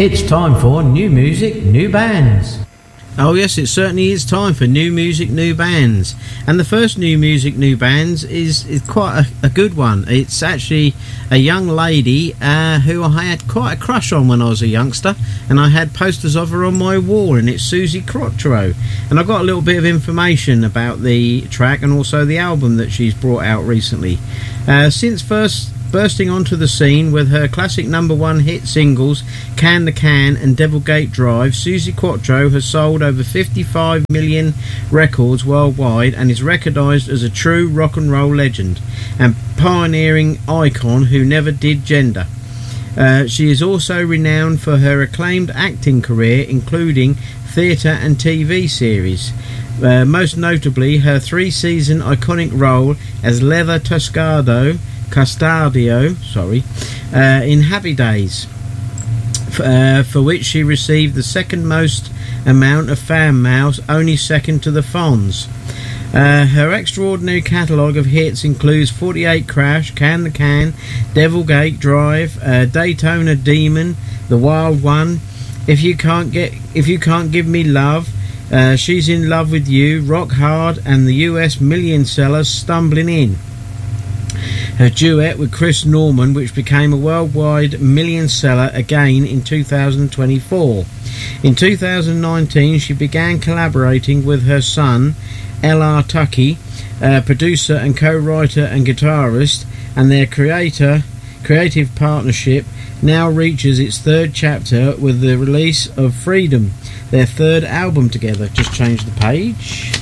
It's time for new music, new bands. Oh yes, it certainly is time for new music, new bands. And the first new music, new bands is quite a good one. It's actually a young lady who I had quite a crush on when I was a youngster, and I had posters of her on my wall, and it's Suzi Quatro. And I got a little bit of information about the track and also the album that she's brought out recently. Since first bursting onto the scene with her classic #1 hit singles Can the Can and Devilgate Drive, Suzi Quatro has sold over 55 million records worldwide and is recognised as a true rock and roll legend and pioneering icon who never did gender. She is also renowned for her acclaimed acting career, including theatre and TV series. Most notably her 3-season iconic role as Leather Custodio, in Happy Days, for which she received the second most amount of fan mail, only second to the Fonz. Her extraordinary catalogue of hits includes 48 Crash, Can the Can, Devilgate Drive, Daytona Demon, The Wild One, If You Can't Give Me Love, She's in Love with You, Rock Hard, and the US million seller Stumbling In. Her duet with Chris Norman, which became a worldwide million seller again in 2024. In 2019, she began collaborating with her son, L.R. Tucky, producer and co-writer and guitarist, and their creative partnership now reaches its third chapter with the release of Freedom, their third album together. Just change the page.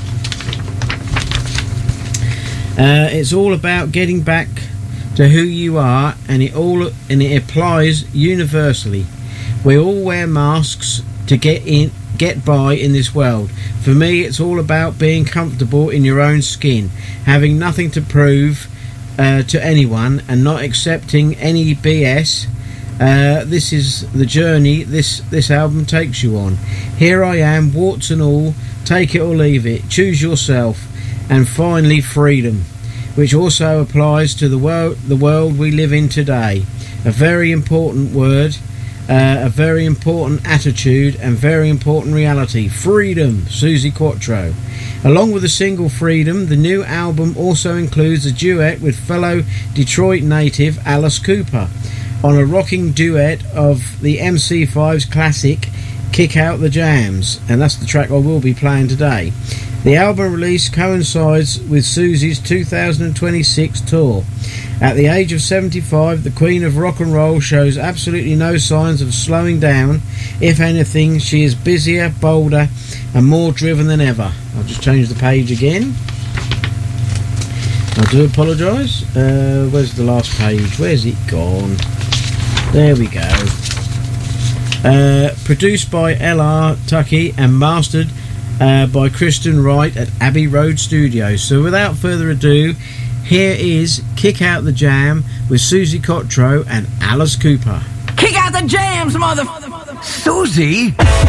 It's all about getting back to who you are, and it applies universally. We all wear masks to get by in this world. For me, it's all about being comfortable in your own skin, having nothing to prove to anyone, and not accepting any BS. This is the journey this album takes you on. Here I am, warts and all. Take it or leave it. Choose yourself. And finally, freedom, which also applies to the world we live in today. A very important word, a very important attitude, and very important reality. Freedom, Suzi Quatro. Along with the single Freedom, the new album also includes a duet with fellow Detroit native Alice Cooper on a rocking duet of the MC5's classic Kick Out the Jams, and that's the track I will be playing today. The album release coincides with Suzi's 2026 tour. At the age of 75, the Queen of Rock and Roll shows absolutely no signs of slowing down. If anything, she is busier, bolder, and more driven than ever. I'll just change the page again. I do apologise. Where's the last page? Where's it gone? There we go. Produced by L.R. Tucky and mastered by Kristen Wright at Abbey Road Studios. So without further ado, here is Kick Out the Jam with Suzi Quatro and Alice Cooper. Kick out the jams, mother... Suzi?